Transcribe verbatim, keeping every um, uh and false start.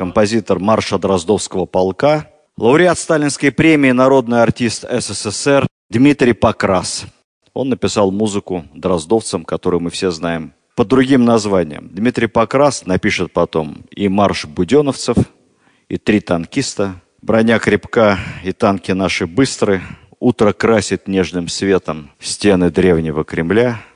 композитор марша Дроздовского полка, лауреат Сталинской премии, народный артист СССР Дмитрий Покрас. Он написал музыку дроздовцам, которую мы все знаем под другим названием. Дмитрий Покрас напишет потом и марш буденовцев, и «Три танкиста», «Броня крепка и танки наши быстры», «Утро красит нежным светом стены древнего Кремля»,